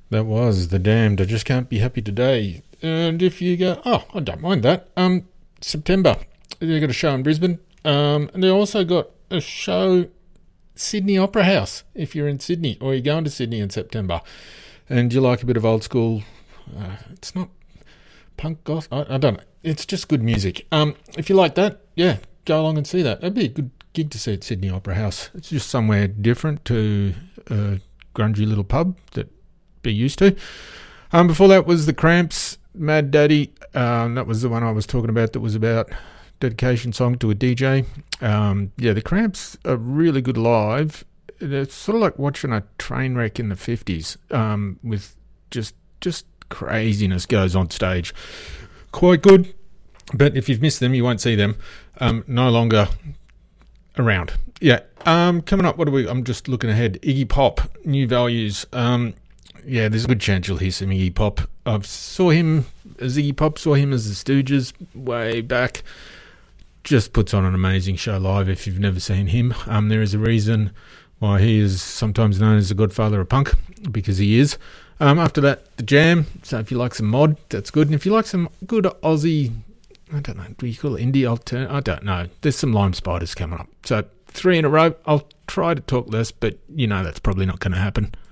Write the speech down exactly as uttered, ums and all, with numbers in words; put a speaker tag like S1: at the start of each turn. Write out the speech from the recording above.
S1: That was The Damned. I Just Can't Be Happy Today. And if you go, oh, I don't mind that. Um, September, they got a show in Brisbane. Um, and they also got a show, Sydney Opera House, if you're in Sydney or you're going to Sydney in September. And you like a bit of old school, uh, it's not punk goth, I, I don't know. It's just good music. Um, if you like that, yeah, go along and see that. That'd be a good gig to see at Sydney Opera House. It's just somewhere different to a grungy little pub that be used to. Um, before that was The Cramps, Mad Daddy. Um, that was the one I was talking about that was about dedication song to a D J. Um, yeah, The Cramps are really good live. It's sort of like watching a train wreck in the fifties um, with just just craziness goes on stage. Quite good, but if you've missed them, you won't see them. Um, no longer around. Yeah. Um, coming up, what do we? I'm just looking ahead. Iggy Pop, New Values. Um, yeah, there's a good chance you'll hear some Iggy Pop. I saw him as Iggy Pop, saw him as the Stooges way back. Just puts on an amazing show live if you've never seen him. Um, there is a reason why he is sometimes known as the godfather of punk, because he is. Um, after that, The Jam. So if you like some mod, that's good. And if you like some good Aussie, I don't know, do you call it indie alternate? I don't know. There's some Lime Spiders coming up. So three in a row. I'll try to talk less, but you know that's probably not going to happen.